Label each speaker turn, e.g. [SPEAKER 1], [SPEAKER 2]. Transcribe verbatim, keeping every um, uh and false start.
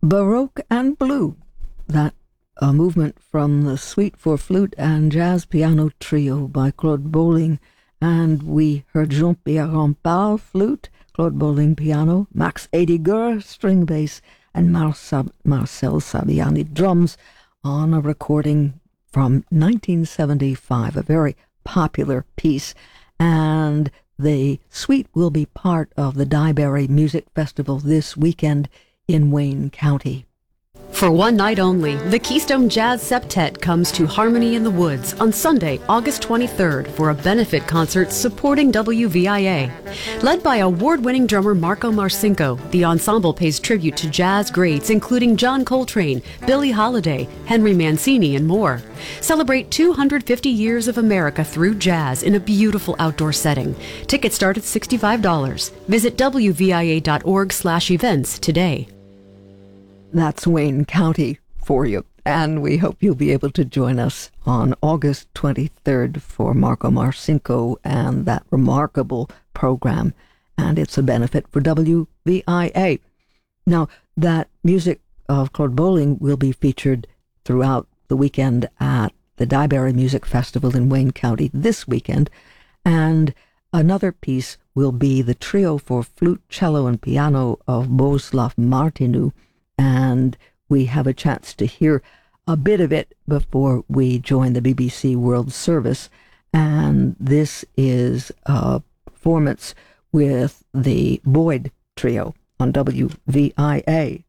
[SPEAKER 1] Baroque and Blue, that a movement from the Suite for Flute and Jazz Piano Trio by Claude Bolling. And we heard Jean-Pierre Rampal, flute, Claude Bolling, piano, Max Ediger, string bass, and Marcel, Marcel Saviani, drums, on a recording from nineteen seventy-five, a very popular piece. And the suite will be part of the Dyeberry Music Festival this weekend in Wayne County.
[SPEAKER 2] For one night only, the Keystone Jazz Septet comes to Harmony in the Woods on Sunday, August twenty-third for a benefit concert supporting W V I A. Led by award-winning drummer Marco Marcinko, the ensemble pays tribute to jazz greats including John Coltrane, Billie Holiday, Henry Mancini, and more. Celebrate two hundred fifty years of America through jazz in a beautiful outdoor setting. Tickets start at sixty-five dollars. Visit W V I A dot org slash events today.
[SPEAKER 1] That's Wayne County for you, and we hope you'll be able to join us on August twenty-third for Marco Marcinko and that remarkable program, and it's a benefit for W V I A. Now, that music of Claude Bolling will be featured throughout the weekend at the Dyeberry Music Festival in Wayne County this weekend, and another piece will be the trio for flute, cello, and piano of Bohuslav Martinu, and we have a chance to hear a bit of it before we join the B B C World Service. And this is a performance with the Boyd Trio on W V I A.